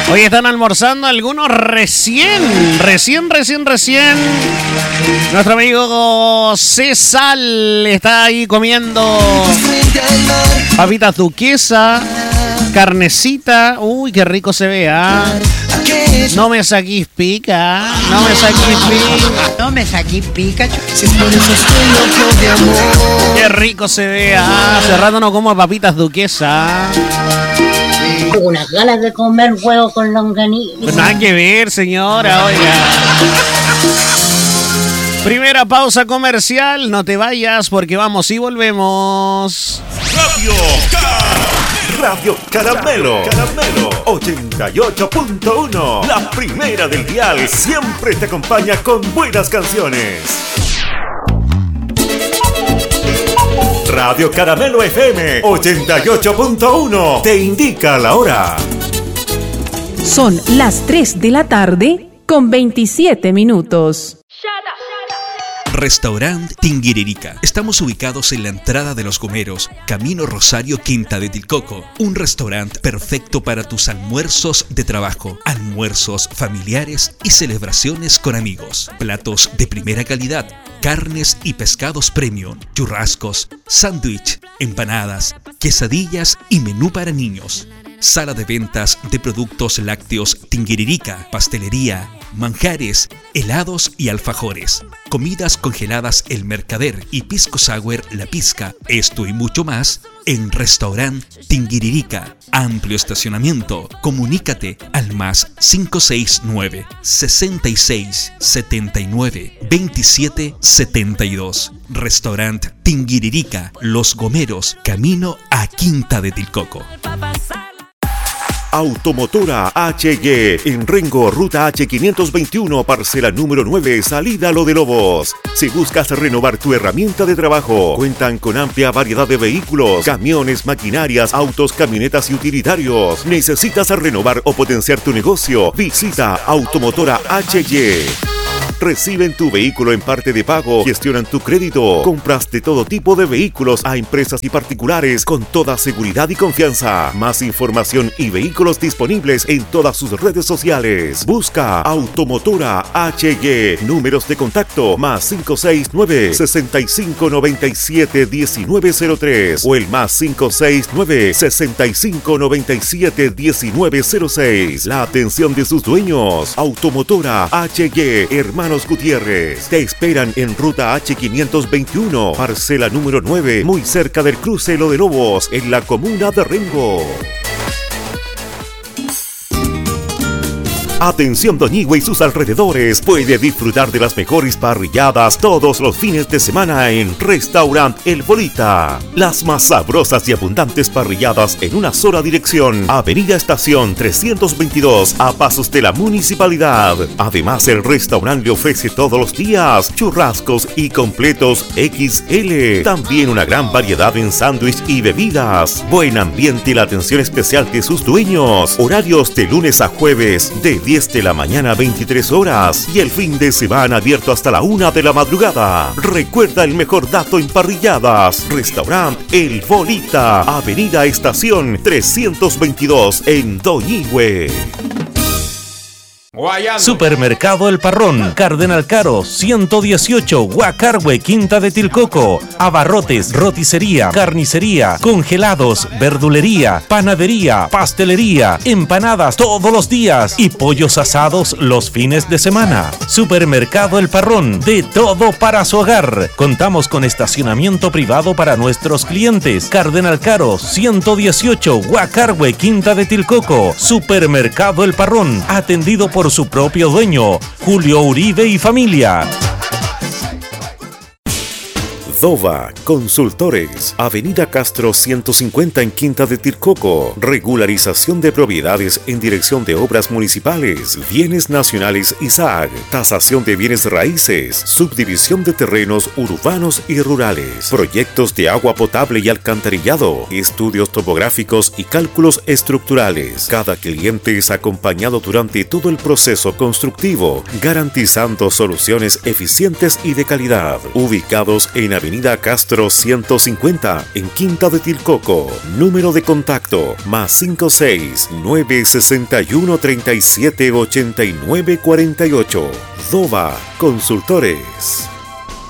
Hoy están almorzando algunos recién. Nuestro amigo César está ahí comiendo papitas duquesa, carnecita. Uy, qué rico se ve, ¿ah? No me saquís pica. Qué rico se ve, ¿ah? Hace rato no como papitas duquesa. Tengo unas ganas de comer huevo con longaniza. Pues nada que ver, señora, oiga. Primera pausa comercial, no te vayas porque vamos y volvemos. Radio Caramelo 88.1, la primera del dial, siempre te acompaña con buenas canciones. Radio Caramelo FM 88.1 te indica la hora. Son las 3 de la tarde con 27 minutos. Restaurant Tinguiririca. Estamos ubicados en la entrada de Los Gomeros, Camino Rosario, Quinta de Tilcoco. Un restaurante perfecto para tus almuerzos de trabajo, almuerzos familiares y celebraciones con amigos. Platos de primera calidad, carnes y pescados premium, churrascos, sándwich, empanadas, quesadillas y menú para niños. Sala de ventas de productos lácteos Tinguiririca, pastelería, manjares, helados y alfajores, comidas congeladas El Mercader y Pisco Sour La Pizca. Esto y mucho más en Restaurant Tinguiririca. Amplio estacionamiento. Comunícate al más 569 66 79 27 72. Restaurant Tinguiririca, Los Gomeros, camino a Quinta de Tilcoco. Automotora HG en Rengo, ruta H521, parcela número 9, salida Lo de Lobos. Si buscas renovar tu herramienta de trabajo, cuentan con amplia variedad de vehículos, camiones, maquinarias, autos, camionetas y utilitarios. ¿Necesitas renovar o potenciar tu negocio? Visita Automotora HG. Reciben tu vehículo en parte de pago, gestionan tu crédito, compras de todo tipo de vehículos a empresas y particulares con toda seguridad y confianza. Más información y vehículos disponibles en todas sus redes sociales. Busca Automotora HG. Números de contacto más 569 6597 1903 o el más 569 6597 1906. La atención de sus dueños. Automotora HG, Hermanos Gutiérrez. Te esperan en ruta H521, parcela número 9, muy cerca del cruce Lo de Lobos, en la comuna de Rengo. Atención Doñihue y sus alrededores, puede disfrutar de las mejores parrilladas todos los fines de semana en Restaurant El Bolita. Las más sabrosas y abundantes parrilladas en una sola dirección. Avenida Estación 322, a pasos de la municipalidad. Además, el restaurante le ofrece todos los días churrascos y completos XL. También una gran variedad en sándwich y bebidas. Buen ambiente y la atención especial de sus dueños. Horarios de lunes a jueves de 10 de la mañana a 23 horas y el fin de semana abierto hasta la 1 de la madrugada. Recuerda el mejor dato en parrilladas. Restaurant El Bolita, Avenida Estación 322 en Doñihue. Supermercado El Parrón, Cardenal Caro, 118, Huacarhue, Quinta de Tilcoco. Abarrotes, roticería, carnicería, congelados, verdulería, panadería, pastelería, empanadas todos los días y pollos asados los fines de semana. Supermercado El Parrón, de todo para su hogar. Contamos con estacionamiento privado para nuestros clientes. Cardenal Caro, 118, Huacarhue, Quinta de Tilcoco. Supermercado El Parrón, atendido por su propio dueño, Julio Uribe y familia. Dova Consultores, Avenida Castro 150 en Quinta de Tilcoco. Regularización de propiedades en dirección de obras municipales, bienes nacionales y SAG, tasación de bienes raíces, subdivisión de terrenos urbanos y rurales, proyectos de agua potable y alcantarillado, estudios topográficos y cálculos estructurales. Cada cliente es acompañado durante todo el proceso constructivo, garantizando soluciones eficientes y de calidad. Ubicados en Avenida Avenida Castro 150, en Quinta de Tilcoco. Número de contacto, +56 961 37 89 48. Dova Consultores.